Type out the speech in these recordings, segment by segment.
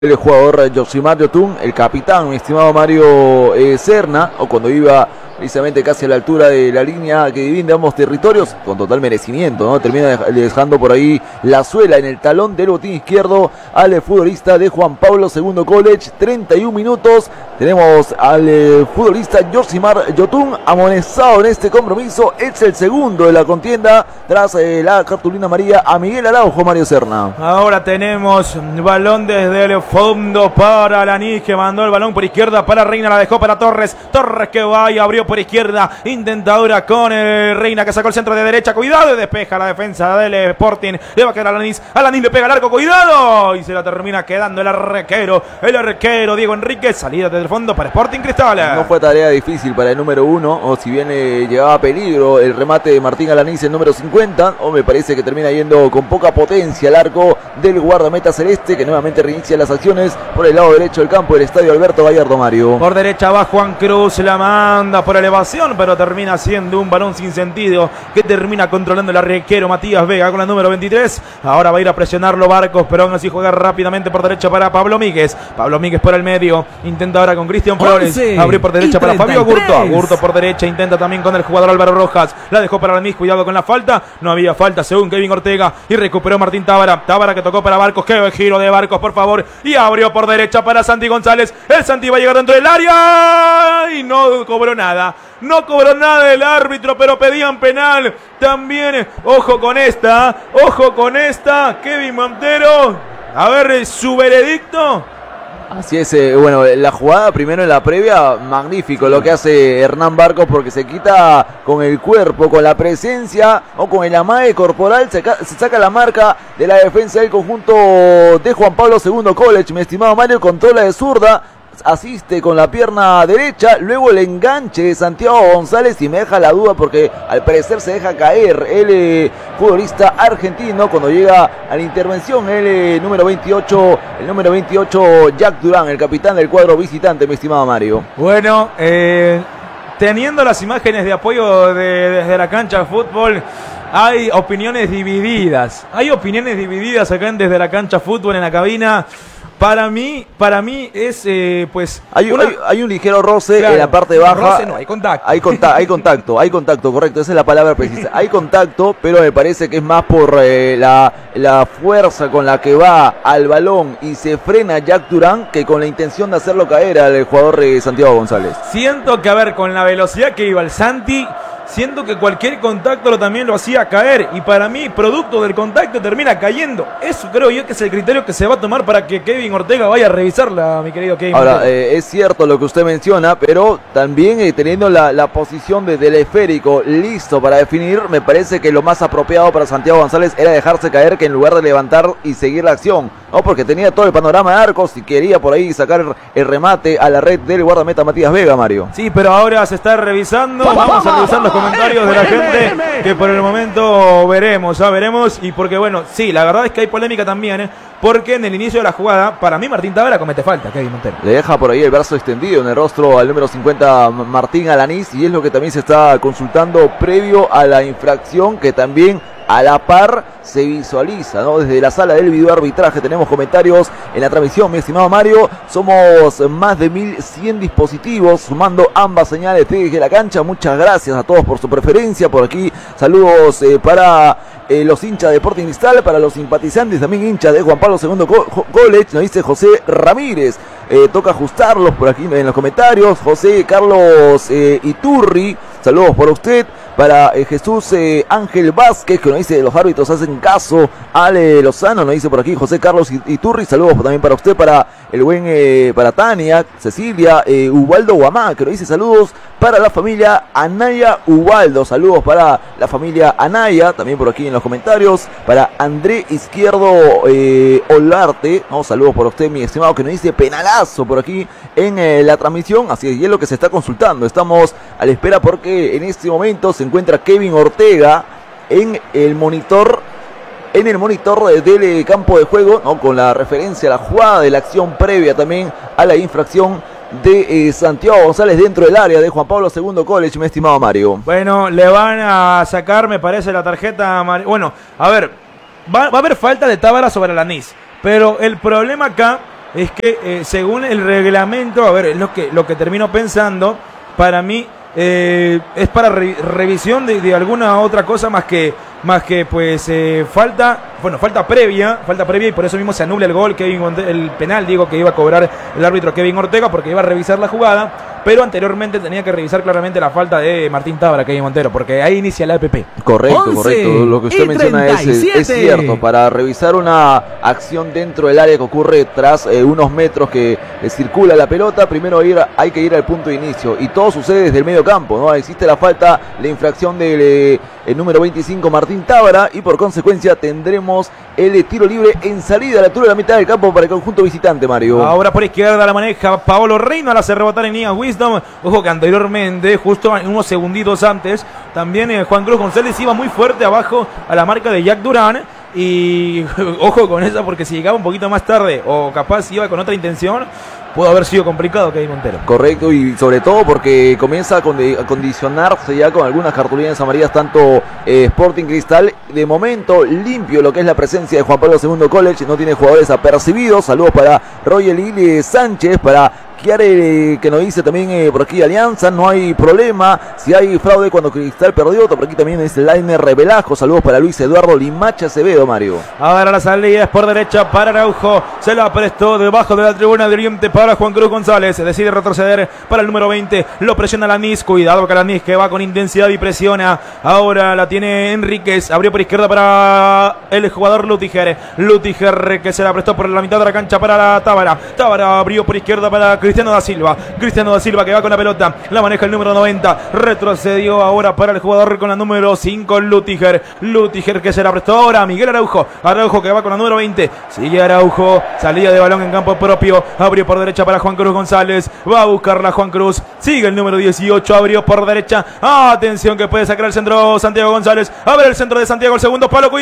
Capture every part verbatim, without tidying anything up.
El jugador Yoshimar Yotun, el capitán, mi estimado Mario eh, Serna, o cuando iba precisamente casi a la altura de la línea que divide ambos territorios, con total merecimiento, ¿no? Termina dejando por ahí la suela en el talón del botín izquierdo al futbolista de Juan Pablo segundo College. Treinta y un minutos, tenemos al eh, futbolista Yoshimar Yotun amonestado en este compromiso. Es el segundo de la contienda tras eh, la cartulina amarilla a Miguel Araujo, Mario Serna. Ahora tenemos balón desde el fondo para Alanis, que mandó el balón por izquierda para Reina, la dejó para Torres. Torres que va y abrió por izquierda, intenta ahora con el Reina, que sacó el centro de derecha, cuidado, y despeja la defensa del Sporting, le va a quedar a Alanis, Alanis le pega al arco, cuidado, y se la termina quedando el arquero, el arquero Diego Enríquez, salida desde el fondo para Sporting Cristal. No fue tarea difícil para el número uno, o si bien eh, llevaba peligro el remate de Martín Alanis, el número cincuenta, o me parece que termina yendo con poca potencia el arco del guardameta celeste, que nuevamente reinicia las acciones por el lado derecho del campo del estadio Alberto Gallardo, Mario. Por derecha va Juan Cruz, la manda por elevación, pero termina siendo un balón sin sentido que termina controlando el arquero Matías Vega con la número veintitrés. Ahora va a ir a presionarlo Barcos, pero aún así juega rápidamente por derecha para Pablo Míguez. Pablo Míguez por el medio, intenta ahora con Cristian Flores, abrió por derecha para Fabio Gurto. Gurto por derecha, intenta también con el jugador Álvaro Rojas, la dejó para Alanis, cuidado con la falta, no había falta según Kevin Ortega, y recuperó Martín Tábara, Tábara que tocó para Barcos, que giro de Barcos por favor, y abrió por derecha para Santi González. El Santi va a llegar dentro del área y no cobró nada. No cobró nada el árbitro, pero pedían penal. También, ojo con esta, ojo con esta. Kevin Montero, a ver su veredicto. Así es, eh, bueno, la jugada primero en la previa, magnífico lo que hace Hernán Barcos, porque se quita con el cuerpo, con la presencia o con el amague corporal, se, se saca la marca de la defensa del conjunto de Juan Pablo segundo College, mi estimado Mario, controla de zurda, asiste con la pierna derecha, luego el enganche de Santiago González, y me deja la duda porque al parecer se deja caer el eh, futbolista argentino cuando llega a la intervención el eh, número veintiocho, el número veintiocho Jack Durán, el capitán del cuadro visitante, mi estimado Mario. Bueno, eh, teniendo las imágenes de apoyo de, desde la cancha de fútbol, hay opiniones divididas, hay opiniones divididas acá en Desde la Cancha Fútbol en la cabina. Para mí, para mí es, eh, pues... Hay, una... hay, hay un ligero roce, claro, en la parte baja. Roce no, hay contacto. Hay, conta hay contacto, hay contacto, correcto, esa es la palabra precisa. Hay contacto, pero me parece que es más por eh, la, la fuerza con la que va al balón y se frena Jack Durán que con la intención de hacerlo caer al jugador eh, Santiago González. Siento que, a ver, con la velocidad que iba el Santi... Siento que cualquier contacto lo también lo hacía caer, y para mí, producto del contacto, termina cayendo. Eso creo yo que es el criterio que se va a tomar para que Kevin Ortega vaya a revisarla, mi querido Kevin. Ahora, eh, es cierto lo que usted menciona, pero también eh, teniendo la, la posición de, del esférico listo para definir, me parece que lo más apropiado para Santiago González era dejarse caer, que en lugar de levantar y seguir la acción, ¿no? Porque tenía todo el panorama de arcos y quería por ahí sacar el remate a la red del guardameta Matías Vega, Mario. Sí, pero ahora se está revisando, vamos a revisar los comentarios de la gente, que por el momento veremos, ya veremos, y porque bueno, sí, la verdad es que hay polémica también, ¿eh? Porque en el inicio de la jugada, para mí Martín Tábara comete falta, Kevin Montero. Le deja por ahí el brazo extendido en el rostro al número cincuenta Martín Alanis, y es lo que también se está consultando previo a la infracción, que también a la par se visualiza, ¿no? Desde la sala del videoarbitraje tenemos comentarios en la transmisión, mi estimado Mario. Somos más de mil cien dispositivos sumando ambas señales desde la cancha. Muchas gracias a todos por su preferencia. Por aquí saludos eh, para eh, los hinchas de Sporting Cristal, para los simpatizantes, también hinchas de Juan Pablo segundo College, nos dice José Ramírez. Eh, toca ajustarlos por aquí en los comentarios. José Carlos eh, Iturri, saludos por usted. Para eh, Jesús eh, Ángel Vázquez, que nos dice los árbitros hacen caso. Ale Lozano nos dice por aquí José Carlos Iturri, saludos también para usted, para el buen, eh, para Tania, Cecilia, eh, Ubaldo Guamá, que nos dice saludos para la familia Anaya Ubaldo, saludos para la familia Anaya, también por aquí en los comentarios. Para André Izquierdo eh, Olarte, no, saludos por usted, mi estimado, que nos dice penalazo por aquí en eh, la transmisión. Así es, y es lo que se está consultando. Estamos a la espera porque en este momento se encuentra Kevin Ortega en el monitor en el monitor del campo de juego, ¿no? Con la referencia a la jugada de la acción previa también a la infracción de eh, Santiago González dentro del área de Juan Pablo segundo College, mi estimado Mario. Bueno, le van a sacar, me parece, la tarjeta. Bueno, a ver, va, va a haber falta de Tábara sobre Alanis, pero el problema acá es que eh, según el reglamento, a ver, es lo que, lo que termino pensando, para mí eh, es para re, revisión de, de alguna otra cosa más que, más que pues eh, falta, bueno, falta previa, falta previa y por eso mismo se anula el gol, Kevin, el penal, digo, que iba a cobrar el árbitro Kevin Ortega porque iba a revisar la jugada, pero anteriormente tenía que revisar claramente la falta de Martín Tábara, Kevin Montero, porque ahí inicia la A P P. Correcto, correcto, lo que usted menciona es, es cierto, para revisar una acción dentro del área que ocurre tras eh, unos metros que eh, circula la pelota, primero ir, hay que ir al punto de inicio y todo sucede desde el medio campo, ¿no? Existe la falta, la infracción del eh, el número veinticinco Martín Tábara y por consecuencia tendremos el tiro libre en salida a la altura de la mitad del campo para el conjunto visitante, Mario. Ahora por izquierda la maneja Paolo Reino, la hace rebotar en Ian Wisdom. Ojo que anteriormente, justo unos segunditos antes, también eh, Juan Cruz González iba muy fuerte abajo a la marca de Jack Durán. Y ojo con eso, porque si llegaba un poquito más tarde o capaz iba con otra intención, pudo haber sido complicado Kevin Montero. Correcto, y sobre todo porque comienza a condicionarse ya con algunas cartulinas amarillas tanto eh, Sporting Cristal. De momento limpio lo que es la presencia de Juan Pablo segundo College, no tiene jugadores apercibidos. Saludos para Roger Lili Sánchez, para Chiare, que nos dice también eh, por aquí Alianza, no hay problema, si hay fraude cuando Cristal perdió, por aquí también es Lainer Revelajo, saludos para Luis Eduardo Limacha Acevedo, Mario. Ahora la salida es por derecha para Araujo, se la prestó debajo de la tribuna de Oriente para Juan Cruz González, se decide retroceder para el número veinte, lo presiona Lanís, cuidado que Lanís que va con intensidad y presiona, ahora la tiene Enríquez, abrió por izquierda para el jugador Lutiger, Lutiger que se la prestó por la mitad de la cancha para la Tábara, Tábara abrió por izquierda para Cristiano da Silva, Cristiano da Silva que va con la pelota, la maneja el número noventa, retrocedió ahora para el jugador con la número cinco, Lutiger, Lutiger que se la prestó ahora a Miguel Araujo, Araujo que va con la número veinte, sigue Araujo, salida de balón en campo propio, abrió por derecha para Juan Cruz González, va a buscarla Juan Cruz, sigue el número dieciocho, abrió por derecha, atención que puede sacar el centro Santiago González, abre el centro de Santiago, el segundo palo,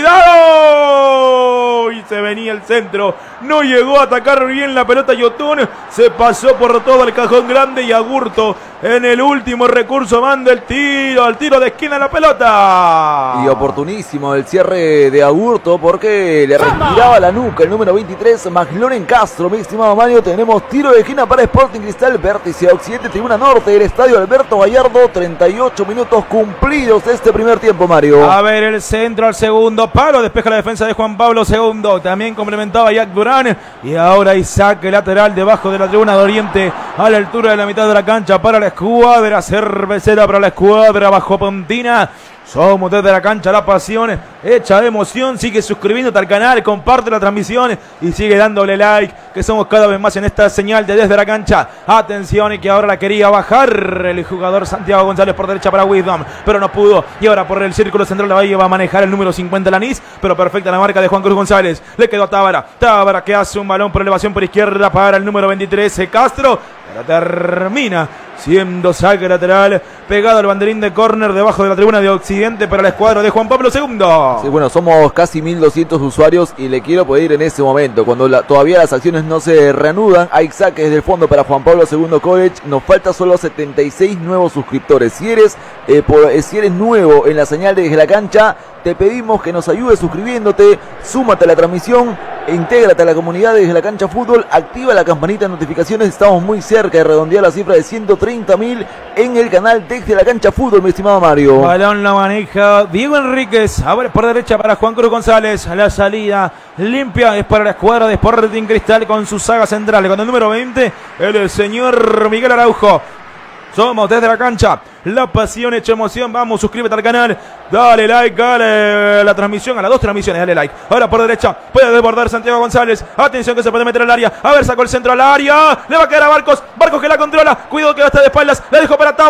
cuidado, y se venía el centro, no llegó a atacar bien la pelota Yotun, se pasó por todo el cajón grande y Agurto en el último recurso manda el tiro, al tiro de esquina la pelota. Y oportunísimo el cierre de Agurto porque le respiraba la nuca el número veintitrés, McLaren Castro, mi estimado Mario. Tenemos tiro de esquina para Sporting Cristal, vértice occidente, tribuna norte del estadio Alberto Gallardo, treinta y ocho minutos cumplidos de este primer tiempo, Mario. A ver el centro al segundo palo, despeja la defensa de Juan Pablo segundo, también complementaba Jack Durán y ahora hay saque lateral debajo de la tribuna de Oriente a la altura de la mitad de la cancha para la escuadra cervecera, para la escuadra bajo Pontina. Somos desde la cancha la pasión hecha de emoción. Sigue suscribiéndote al canal, comparte la transmisión y sigue dándole like, que somos cada vez más en esta señal de desde la cancha. Atención, y que ahora la quería bajar el jugador Santiago González por derecha para Wisdom, pero no pudo. Y ahora por el círculo central la va a manejar el número cincuenta Lanís, pero perfecta la marca de Juan Cruz González. Le quedó a Tábara. Tábara que hace un balón por elevación por izquierda para el número veintitrés Castro. Pero termina siendo saque lateral, pegado al banderín de córner debajo de la tribuna de Occidente para la escuadra de Juan Pablo segundo. Sí, bueno, somos casi mil doscientos usuarios y le quiero pedir en este momento, cuando la, todavía las acciones no se reanudan, hay saques desde el fondo para Juan Pablo segundo College, nos falta solo setenta y seis nuevos suscriptores. Si eres, eh, por, si eres nuevo en la señal de Desde la Cancha, te pedimos que nos ayudes suscribiéndote, súmate a la transmisión, intégrate a la comunidad de Desde la Cancha Fútbol, activa la campanita de notificaciones, estamos muy cerca de redondear la cifra de ciento treinta mil en el canal Desde la Cancha Fútbol, mi estimado Mario. Balón la maneja Diego Enríquez, abre por derecha para Juan Cruz González, la salida limpia es para la escuadra de Sporting Cristal con su saga central, con el número veinte, el señor Miguel Araujo. Somos Desde la Cancha, la pasión hecha emoción. Vamos, suscríbete al canal, dale like, dale la transmisión, a las dos transmisiones, dale like. Ahora por derecha, puede desbordar Santiago González. Atención que se puede meter al área. A ver, sacó el centro al área. Le va a quedar a Barcos. Barcos que la controla. Cuidado que va a estar de espaldas. La dejó para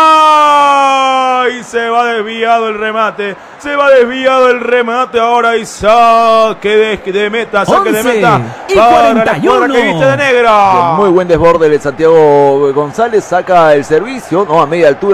Tábara. Y se va desviado el remate. Se va desviado el remate. Ahora hay saque de, de meta. Saque de meta. Y para cuarenta y la escuadra uno. que viste de negra. Muy buen desborde de Santiago González. Saca el servicio, no, a media altura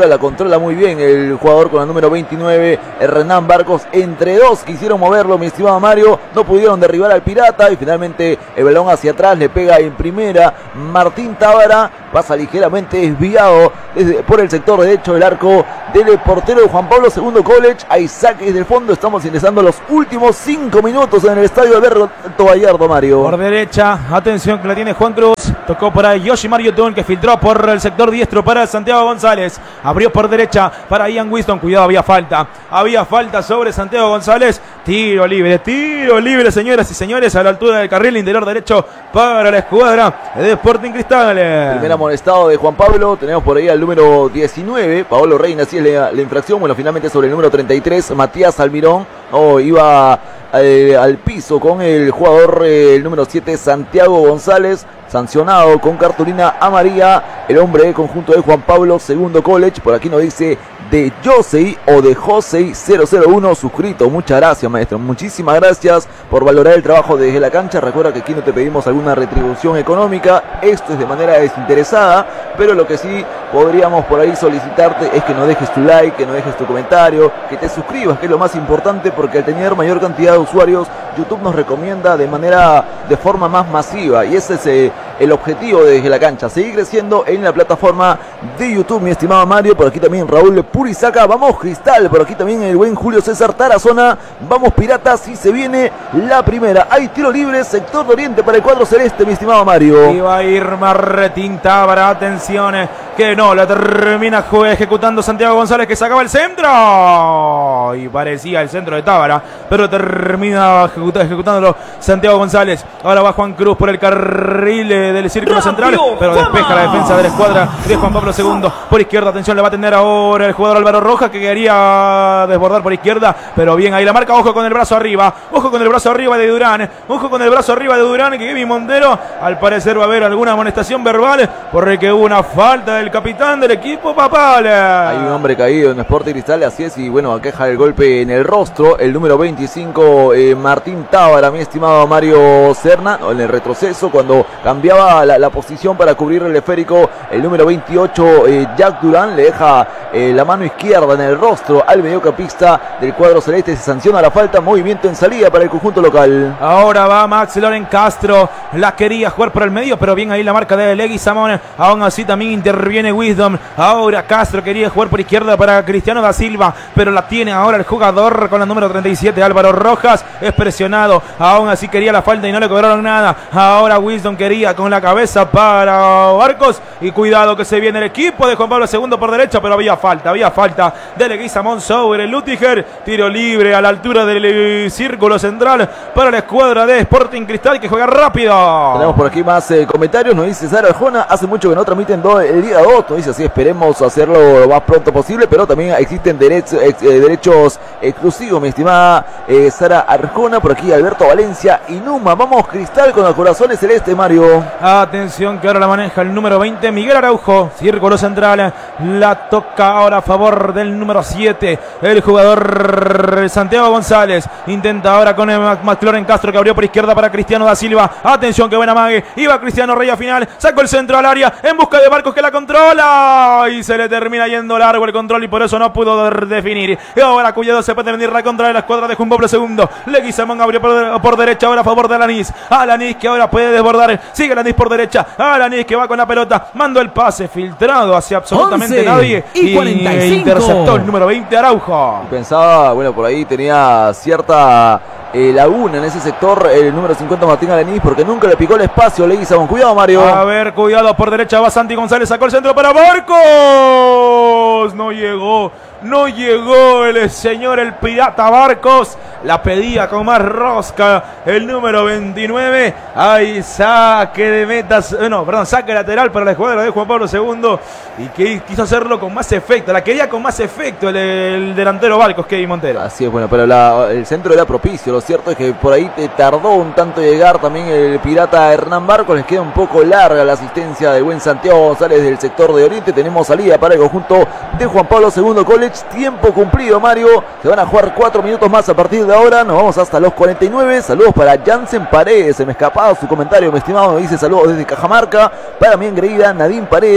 bola la controla muy bien el jugador con la número veintinueve, Hernán Barcos. Entre dos quisieron moverlo, mi estimado Mario, no pudieron derribar al Pirata y finalmente el balón hacia atrás le pega en primera. Martín Tábara pasa ligeramente desviado desde, por el sector derecho del arco del portero de Juan Pablo segundo College. Hay saques del fondo, estamos ingresando los últimos cinco minutos en el estadio Alberto Gallardo, Mario. Por derecha, atención que la tiene Juan Cruz, tocó por ahí Yoshimar Yotun, que filtró por el sector diestro para Santiago González, abrió por derecha para Ian Winston, cuidado, había falta, había falta sobre Santiago González, tiro libre, tiro libre, señoras y señores, a la altura del carril interior derecho para la escuadra de Sporting Cristal. Primer amonestado de Juan Pablo, tenemos por ahí al número diecinueve, Paolo Reina, así es la, la infracción, bueno, finalmente sobre el número treinta y tres, Matías Almirón, oh, iba eh, al piso con el jugador, eh, el número siete, Santiago González, sancionado con cartulina amarilla, el hombre del conjunto de Juan Pablo segundo College. Por aquí nos dice de Josey o de Josey cero cero uno suscrito. Muchas gracias, maestro, muchísimas gracias por valorar el trabajo desde la cancha. Recuerda que aquí no te pedimos alguna retribución económica, esto es de manera desinteresada, pero lo que sí podríamos por ahí solicitarte es que nos dejes tu like, que nos dejes tu comentario, que te suscribas, que es lo más importante, porque al tener mayor cantidad de usuarios, YouTube nos recomienda de manera, de forma más masiva, y ese es eh, el objetivo de Desde la Cancha, seguir creciendo en la plataforma de YouTube, mi estimado Mario. Por aquí también Raúl Purizaca, vamos Cristal, por aquí también el buen Julio César Tarazona, vamos Piratas, y se viene la primera, hay tiro libre, sector de oriente para el cuadro celeste, mi estimado Mario. Y va a ir Martín Tábara, atención, que no, la termina ejecutando Santiago González, que sacaba el centro, y parecía el centro de Tábara, pero termina ejecutándolo Santiago González. Ahora va Juan Cruz por el carril del círculo central, pero despeja la defensa de la escuadra de Juan Pablo segundo. Por izquierda, atención, le va a tener ahora el jugador Álvaro Rojas, que quería desbordar por izquierda, pero bien ahí la marca. Ojo con el brazo arriba, ojo con el brazo arriba de Durán, ojo con el brazo arriba de Durán, que Kevin Montero, al parecer va a haber alguna amonestación verbal, porque hubo una falta del capitán del equipo papal. Hay un hombre caído en Sporting Cristal, así es, y bueno, aqueja el golpe en el rostro, el número veinticinco, eh, Martín Tábara, mi estimado Mario Serna, en el retroceso, cuando cambiaba la, la posición para cubrir el esférico, el número veintiocho, eh, Jack Durán, le deja eh, la mano izquierda en el rostro al mediocampista del cuadro celeste. Se sanciona la falta, movimiento en salida para el conjunto local. Ahora va Max Loren Castro, la quería jugar por el medio, pero bien ahí la marca de Leguizamón, aún así también interviene Wisdom. Ahora Castro quería jugar por izquierda para Cristiano da Silva, pero la tiene ahora el jugador con la número treinta y siete, Álvaro Rojas, es presionado, aún así quería la falta y no le cobraron nada. Ahora Wisdom quería con la cabeza para Barcos, y cuidado que se viene el equipo de Juan Pablo segundo por derecha, pero había falta, había falta de Leguizamón sobre Lutiger, tiro libre a la altura del círculo central para la escuadra de Sporting Cristal, que juega rápido. Tenemos por aquí más eh, comentarios, nos dice Sara Arjona, hace mucho que no transmiten do, el día dos, nos dice así, esperemos hacerlo lo más pronto posible, pero también existen derechos, ex, eh, derechos exclusivos, mi estimada eh, Sara Arjona. Por aquí Alberto Valencia y Numa, vamos Cristal con los corazones celeste, Mario. Atención que ahora la maneja el número veinte, Miguel Araujo, círculo central, la toca ahora a favor del número siete, el jugador Santiago González, intenta ahora con McLaren Castro, que abrió por izquierda para Cristiano da Silva, atención que buena mague, iba Cristiano Rey a final, sacó el centro al área, en busca de Barcos, que la controla, y se le termina yendo largo el control, y por eso no pudo definir. Y ahora cuidado, se puede venir la contra de la escuadra de Juan Pablo segundo, Leguizamón abrió por, por derecha ahora a favor de Alanis, Alanis que ahora puede desbordar, sigue Alanis por derecha, Alanis que va con la pelota, mandó el pase filtrado hacia absolutamente nadie, y, y interceptó el número veinte Araujo. Pensaba, bueno, por ahí tenía cierta eh, laguna en ese sector el número cincuenta Martín Alanis, porque nunca le picó el espacio Leguizamón. Cuidado, Mario. A ver, cuidado, por derecha va Santi González, sacó el centro para Barcos, no llegó. No llegó el señor el Pirata Barcos, la pedía con más rosca el número veintinueve. Hay saque de metas, no, perdón, saque lateral para la escuadra de Juan Pablo segundo, y que quiso hacerlo con más efecto, la quería con más efecto el, el delantero Barcos, Kevin Montero. Así es, bueno, pero la, el centro era propicio, lo cierto es que por ahí te tardó un tanto llegar también el Pirata Hernán Barcos, les queda un poco larga la asistencia de buen Santiago González del sector de oriente. Tenemos salida para el conjunto de Juan Pablo segundo College. Tiempo cumplido, Mario. Se van a jugar cuatro minutos más a partir de ahora. Nos vamos hasta los cuarenta y nueve. Saludos para Jansen Paredes. Se me escapaba su comentario, mi estimado. Me dice saludos desde Cajamarca. Para mi engreída Nadine Paredes.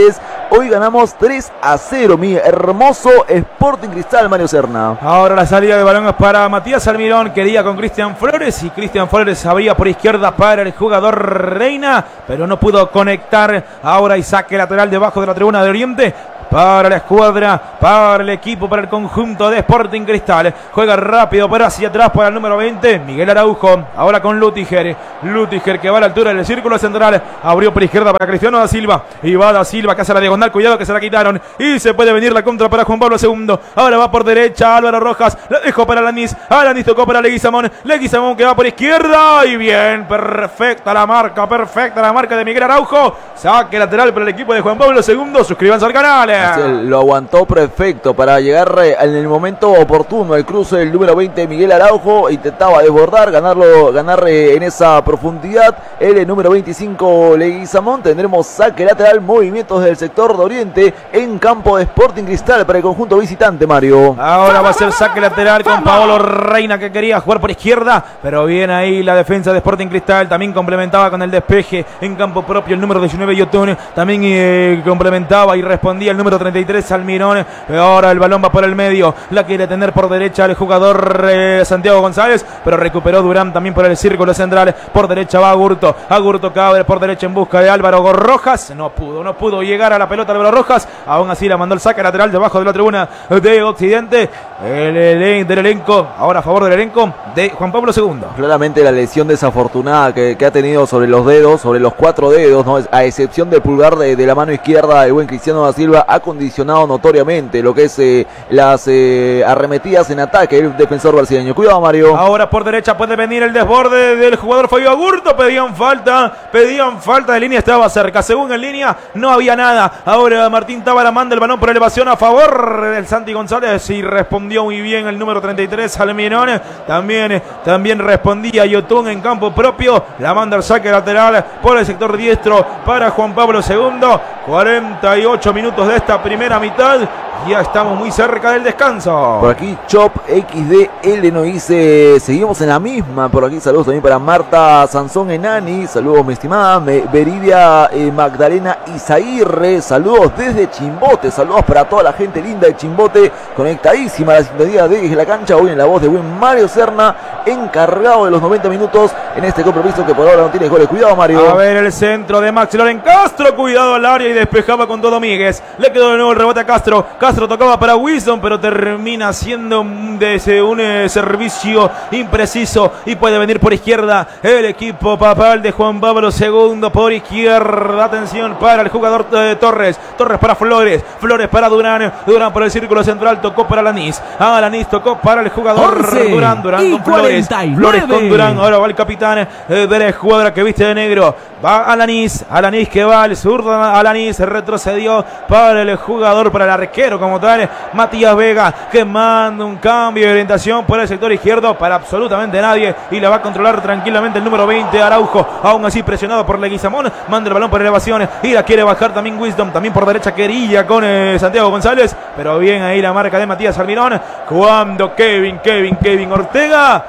hoy ganamos tres a cero, mi hermoso Sporting Cristal, Mario Serna. Ahora la salida de balón es para Matías Almirón, quería con Cristian Flores y Cristian Flores abría por izquierda para el jugador Reina, pero no pudo conectar. Ahora hay saque lateral debajo de la tribuna de Oriente. Para la escuadra, para el equipo, para el conjunto de Sporting Cristal. Juega rápido, pero hacia atrás para el número veinte, Miguel Araujo. Ahora con Lutiger. Lutiger que va a la altura del círculo central. Abrió por izquierda para Cristiano da Silva. Y va da Silva que hace la diagonal. Cuidado que se la quitaron. Y se puede venir la contra para Juan Pablo segundo. Ahora va por derecha Álvaro Rojas. La dejó para Alanis. Alanis tocó para Leguizamón. Leguizamón que va por izquierda. Y bien, perfecta la marca. Perfecta la marca de Miguel Araujo. Saque lateral para el equipo de Juan Pablo segundo. Suscríbanse al canal. Así lo aguantó perfecto para llegar en el momento oportuno. El cruce del número veinte, Miguel Araujo, intentaba desbordar, ganarlo, ganar en esa profundidad. El número veinticinco, Leguizamón. Tendremos saque lateral, movimientos del sector de Oriente en campo de Sporting Cristal para el conjunto visitante, Mario. Ahora va a ser saque lateral con Paolo Reina que quería jugar por izquierda, pero bien ahí la defensa de Sporting Cristal. También complementaba con el despeje en campo propio el número diecinueve, Yotun. También eh, complementaba y respondía el número treinta y tres, Almirón. Ahora el balón va por el medio, la quiere tener por derecha el jugador eh, Santiago González, pero recuperó Durán también por el círculo central. Por derecha va Agurto, Agurto cabe por derecha en busca de Álvaro Rojas. No pudo, no pudo llegar a la pelota Álvaro Rojas. Aún así la mandó el saque lateral debajo de la tribuna de Occidente. El elen del elenco, ahora a favor del elenco de Juan Pablo segundo. Claramente la lesión desafortunada que, que ha tenido sobre los dedos, sobre los cuatro dedos, ¿no? A excepción del pulgar de, de la mano izquierda, el buen Cristiano da Silva ha condicionado notoriamente lo que es eh, las eh, arremetidas en ataque el defensor brasileño. Cuidado, Mario. Ahora por derecha puede venir el desborde del jugador Fabio Agurto. Pedían falta, pedían falta de línea, estaba cerca. Según en línea no había nada. Ahora Martín Tábara manda el balón por elevación a favor del Santi González y respondió muy bien el número treinta y tres, Almirón. También, también respondía Yotun en campo propio. La manda el saque lateral por el sector diestro para Juan Pablo segundo. cuarenta y ocho minutos de esta primera mitad. Ya estamos muy cerca del descanso. Por aquí Chop X D L nos dice, seguimos en la misma. Por aquí saludos también para Marta Sansón Enani. Saludos mi estimada Veridia eh, Magdalena Izaguirre. Saludos desde Chimbote. Saludos para toda la gente linda de Chimbote. Conectadísima a la sintonía de la cancha. Hoy en la voz de buen Mario Serna, encargado de los noventa minutos en este compromiso que por ahora no tiene goles. Cuidado, Mario. A ver el centro de Max Loren Castro. Cuidado al área y despejaba con todo Míguez. Le quedó de nuevo el rebote a Castro. Castro tocaba para Wilson, pero termina siendo un, de, un eh, servicio impreciso y puede venir por izquierda el equipo papal de Juan Pablo segundo por izquierda. Atención para el jugador eh, Torres. Torres para Flores. Flores para Durán. Durán por el círculo central. Tocó para Alanis. Alanis tocó para el jugador Durán. Durán con Flores. Flores con Durán. Ahora va el capitán eh, de la escuadra que viste de negro. Va Alanis. Alanis que va al sur. Alanis retrocedió para el jugador, para el arquero como tal, Matías Vega, que manda un cambio de orientación por el sector izquierdo para absolutamente nadie y la va a controlar tranquilamente el número veinte, Araujo. Aún así presionado por Leguizamón, manda el balón por elevación y la quiere bajar también Wisdom, también por derecha querilla con eh, Santiago González, pero bien ahí la marca de Matías Almirón, cuando Kevin, Kevin, Kevin Ortega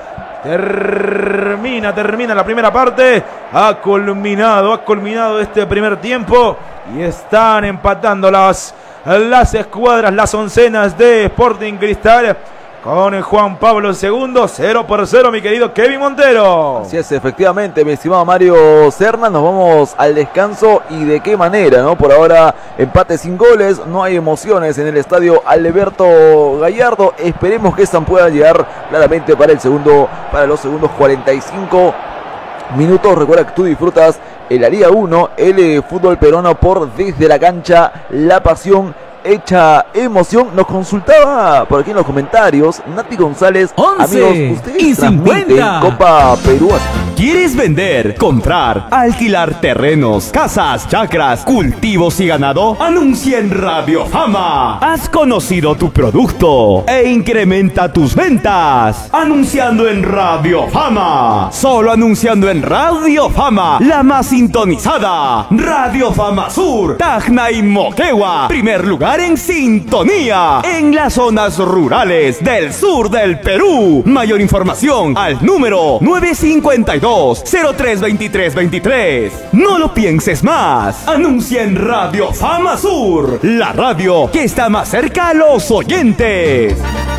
termina, termina la primera parte. Ha culminado, ha culminado este primer tiempo y están empatando las, las escuadras, las oncenas de Sporting Cristal con Juan Pablo segundo, cero por cero, mi querido Kevin Montero. Así es, efectivamente, mi estimado Mario Serna, nos vamos al descanso y de qué manera, ¿no? Por ahora, empate sin goles, no hay emociones en el estadio Alberto Gallardo. Esperemos que esta pueda llegar claramente para el segundo, para los segundos cuarenta y cinco minutos. Recuerda que tú disfrutas en la Liga uno, el eh, fútbol peruano por Desde la Cancha, la pasión hecha emoción. Nos consultaba por aquí en los comentarios Nati González. Amigos, ustedes transmiten Copa Perú. ¿Quieres vender, comprar, alquilar terrenos, casas, chacras, cultivos y ganado? Anuncia en Radio Fama. Has conocido tu producto e incrementa tus ventas anunciando en Radio Fama. Solo anunciando en Radio Fama, la más sintonizada. Radio Fama Sur, Tacna y Moquegua. Primer lugar estar en sintonía en las zonas rurales del sur del Perú. Mayor información al número nueve cinco dos, cero tres dos tres dos tres. No lo pienses más. Anuncia en Radio Fama Sur, la radio que está más cerca a los oyentes.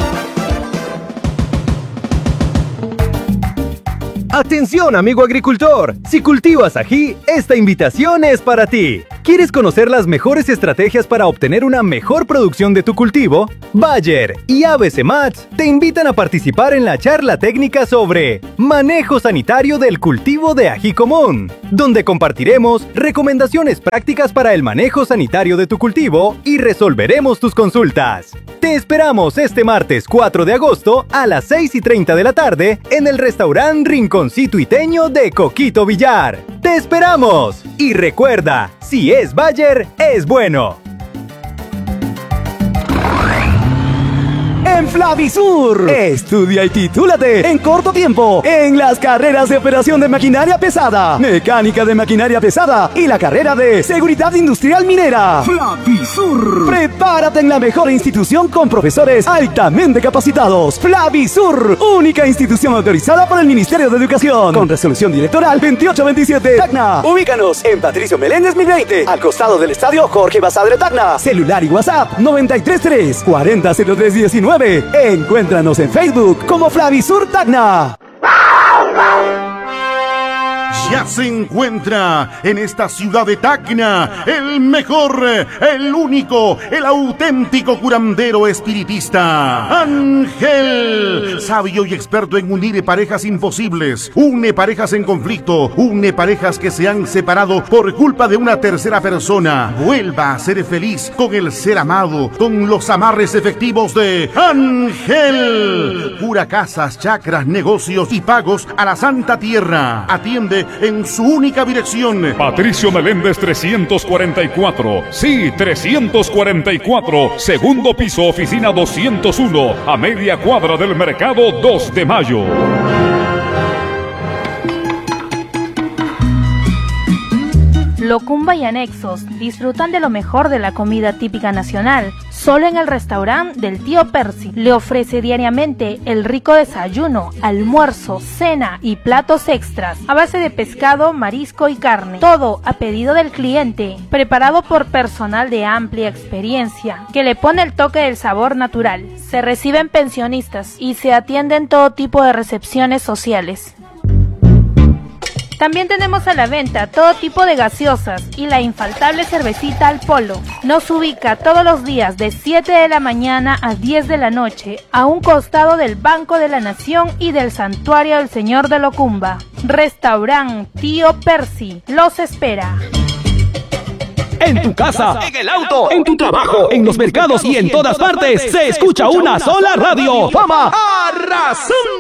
Atención, amigo agricultor, si cultivas ají, esta invitación es para ti. ¿Quieres conocer las mejores estrategias para obtener una mejor producción de tu cultivo? Bayer y A B C Mats te invitan a participar en la charla técnica sobre manejo sanitario del cultivo de ají común, donde compartiremos recomendaciones prácticas para el manejo sanitario de tu cultivo y resolveremos tus consultas. Te esperamos este martes cuatro de agosto a las seis y treinta de la tarde en el restaurante Rinconcito Iteño de Coquito Villar. ¡Te esperamos! Y recuerda, si es Bayer, es bueno. En Flavisur, estudia y titúlate en corto tiempo en las carreras de operación de maquinaria pesada, mecánica de maquinaria pesada y la carrera de seguridad industrial minera. Flavisur. Prepárate en la mejor institución con profesores altamente capacitados. Flavisur, única institución autorizada por el Ministerio de Educación, con resolución directoral veintiocho veintisiete. Tacna. Ubícanos en Patricio Meléndez mil veinte, al costado del estadio Jorge Basadre Tacna. Celular y WhatsApp noventa y tres tres, cuarenta cero tres diecinueve. Encuéntranos en Facebook como Flavisur Tacna. Ya se encuentra en esta ciudad de Tacna el mejor, el único, el auténtico curandero espiritista, Ángel, sabio y experto en unir parejas imposibles, une parejas en conflicto, une parejas que se han separado por culpa de una tercera persona. Vuelva a ser feliz con el ser amado, con los amarres efectivos de Ángel. Cura casas, chakras, negocios y pagos a la Santa Tierra. Atiende en su única dirección. Patricio Meléndez trescientos cuarenta y cuatro. Sí, trescientos cuarenta y cuatro. Segundo piso, oficina doscientos uno. A media cuadra del mercado dos de mayo. Locumba y anexos disfrutan de lo mejor de la comida típica nacional, solo en el restaurante del tío Percy. Le ofrece diariamente el rico desayuno, almuerzo, cena y platos extras a base de pescado, marisco y carne. Todo a pedido del cliente, preparado por personal de amplia experiencia, que le pone el toque del sabor natural. Se reciben pensionistas y se atienden todo tipo de recepciones sociales. También tenemos a la venta todo tipo de gaseosas y la infaltable cervecita al polo. Nos ubica todos los días de siete de la mañana a diez de la noche a un costado del Banco de la Nación y del Santuario del Señor de Locumba. Restaurante Tío Percy los espera. En tu casa, en el auto, en tu trabajo, en los mercados y en todas partes se escucha una sola radio. Fama a razón